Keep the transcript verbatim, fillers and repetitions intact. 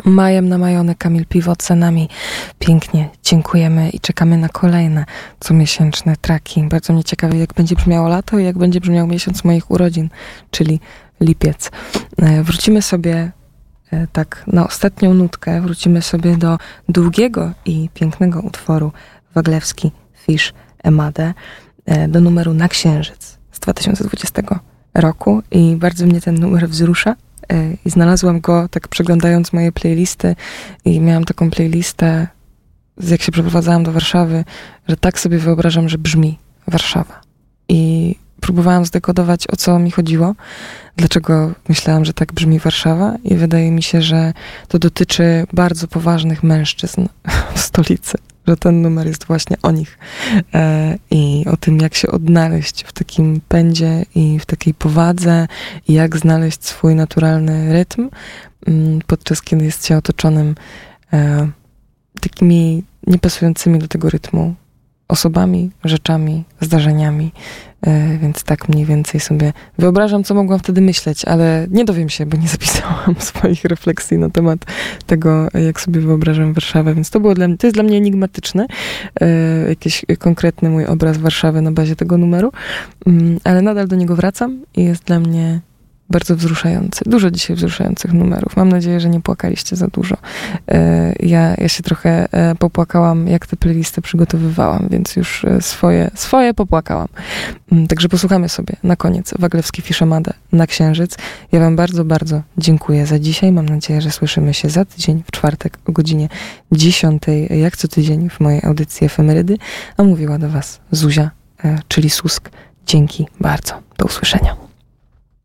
Majem namajony Kamil Piwot za nami. Pięknie dziękujemy i czekamy na kolejne comiesięczne traki. Bardzo mnie ciekawi, jak będzie brzmiało lato i jak będzie brzmiał miesiąc moich urodzin, czyli lipiec. Wrócimy sobie tak na ostatnią nutkę, wrócimy sobie do długiego i pięknego utworu Waglewski, Fisz, Emadę, do numeru Na Księżyc z dwa tysiące dwudziestego roku i bardzo mnie ten numer wzrusza. I znalazłam go tak przeglądając moje playlisty i miałam taką playlistę, jak się przeprowadzałam do Warszawy, że tak sobie wyobrażam, że brzmi Warszawa. I próbowałam zdekodować, o co mi chodziło, dlaczego myślałam, że tak brzmi Warszawa i wydaje mi się, że to dotyczy bardzo poważnych mężczyzn w stolicy, że ten numer jest właśnie o nich e, i o tym, jak się odnaleźć w takim pędzie i w takiej powadze i jak znaleźć swój naturalny rytm, m, podczas kiedy jest się otoczonym e, takimi niepasującymi do tego rytmu osobami, rzeczami, zdarzeniami. E, więc tak mniej więcej sobie wyobrażam, co mogłam wtedy myśleć, ale nie dowiem się, bo nie zapisałam swoich refleksji na temat tego, jak sobie wyobrażam Warszawę, więc to było dla mnie, to jest dla mnie enigmatyczne, e, jakiś konkretny mój obraz Warszawy na bazie tego numeru, mm, ale nadal do niego wracam i jest dla mnie bardzo wzruszający. Dużo dzisiaj wzruszających numerów. Mam nadzieję, że nie płakaliście za dużo. Ja, ja się trochę popłakałam, jak tę playlistę przygotowywałam, więc już swoje, swoje popłakałam. Także posłuchamy sobie na koniec Waglewski, Fisz, Emadę, Na Księżyc. Ja wam bardzo, bardzo dziękuję za dzisiaj. Mam nadzieję, że słyszymy się za tydzień, w czwartek o godzinie dziesiątej, jak co tydzień w mojej audycji Efemerydy. A mówiła do was Zuzia, czyli Susk. Dzięki bardzo. Do usłyszenia.